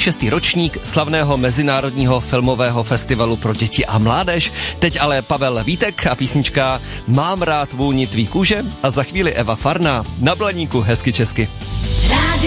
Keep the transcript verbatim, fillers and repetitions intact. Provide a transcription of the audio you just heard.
šestý ročník slavného Mezinárodního filmového festivalu pro děti a mládež. Teď ale Pavel Vítek a písnička Mám rád vůni tvý kůže a za chvíli Eva Farná na Blaníku hezky česky.